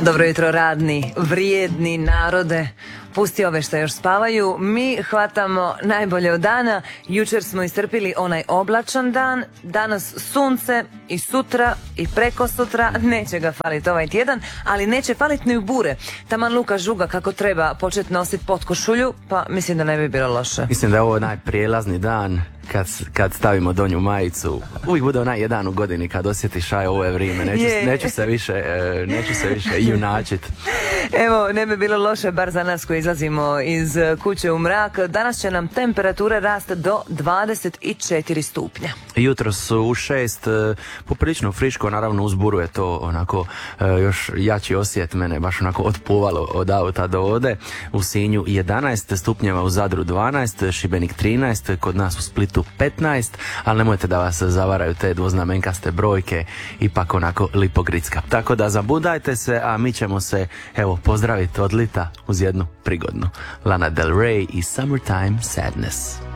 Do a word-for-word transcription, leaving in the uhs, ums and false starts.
Dobro jutro, radni, vrijedni narode. Pusti ove što još spavaju. Mi hvatamo najbolje od dana. Jučer smo iscrpili onaj oblačan dan. Danas sunce i sutra i preko sutra. Neće ga faliti ovaj tjedan, ali neće faliti ni u bure. Taman Luka žuga kako treba početi nositi potkošulju, pa mislim da ne bi bilo loše. Mislim da je ovo najprijelazni dan kad, kad stavimo donju majicu. Uvijek bude onaj jedan u godini kad osjetiš aj ovo je vrijeme. Neću, neću se više, neću se više junačit. Evo, ne bi bilo loše bar za nas koji izlazimo iz kuće u mrak. Danas će nam temperature rasti do dvadeset četiri stupnja. Jutro su u šest, poprilično friško, naravno uz buru je to onako još jači osjet, mene baš onako otpuvalo od auta do ovde. U Sinju jedanaest stupnjeva, u Zadru dvanaest, Šibenik trinaest, kod nas u Splitu petnaest, ali nemojte da vas zavaraju te dvoznamenkaste brojke, ipak onako lipogritska. Tako da zabudajte se, a mi ćemo se evo pozdraviti od lita uz jednu prigodnu. Lana Del Rey i Summertime Sadness.